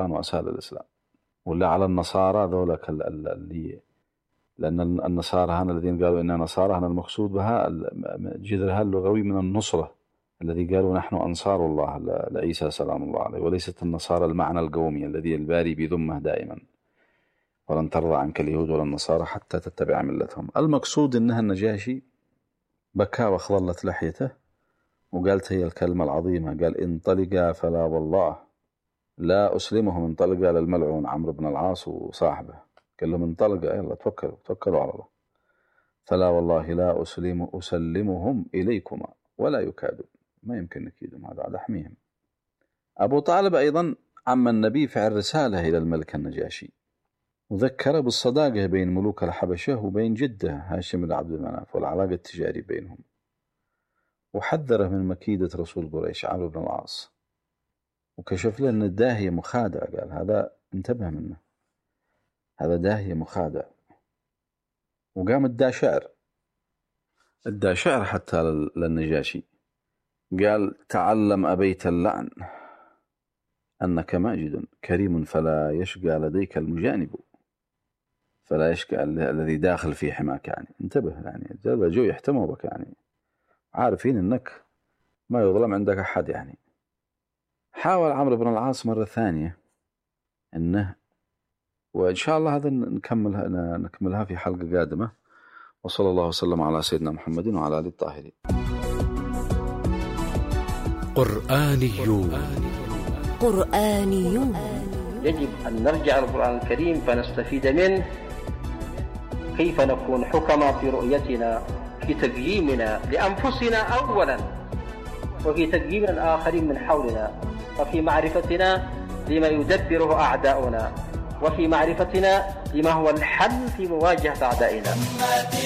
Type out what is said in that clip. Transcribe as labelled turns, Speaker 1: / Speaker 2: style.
Speaker 1: القرآن وأسال الإسلام. ولا على النصارى ذولك اللي، لأن النصارى هنا الذين قالوا إننا نصارى، هنا المقصود بها جذرها اللغوي من النصرة، الذي قالوا نحن أنصار الله لعيسى سلام الله عليه، وليست النصارى المعنى القومي الذي الباري بذمه دائما، ولن ترضى عنك اليهود ولا النصارى حتى تتبع ملتهم. المقصود إنها النجاشي بكى وأخضلت لحيته وقالت هي الكلمة العظيمة، قال انطلقا فلا والله لا أسلمهم. انطلقا للملعون عمرو بن العاص وصاحبه، قال لهم انطلقا يلا توكلوا على الله. فلا والله لا أسلمهم إليكما ولا يكادون، ما يمكن نكيدهم، هذا أحميهم. أبو طالب أيضا عم النبي فعل رسالة إلى الملك النجاشي، وذكر بالصداقة بين ملوك الحبشة وبين جده هاشم بن عبد المناف والعلاقة التجارية بينهم، وحذره من مكيدة رسول قريش عمرو بن العاص، وكشف له أن الداهية مخادع، قال هذا انتبه منه، هذا داهية مخادع. وقام ادى شعر حتى للنجاشي، قال تعلم أبيت اللعن أنك ماجد كريم فلا يشقى لديك المجانب، فلا يشقى الذي داخل في حماك، يعني انتبه، يعني جو يحتموا بك، يعني عارفين أنك ما يظلم عندك أحد. يعني حاول عمرو بن العاص مرة ثانية أنه، وإن شاء الله هذا نكملها في حلقة قادمة. وصلى الله وسلم على سيدنا محمد وعلى آله الطاهرين.
Speaker 2: قرآنيون.
Speaker 3: يجب أن نرجع للقرآن الكريم فنستفيد منه، كيف نكون حكما في رؤيتنا، في تقييمنا لأنفسنا أولا، وفي تقييم الآخرين من حولنا، وفي معرفتنا لما يدبره أعداؤنا، وفي معرفتنا لما هو الحل في مواجهة أعدائنا.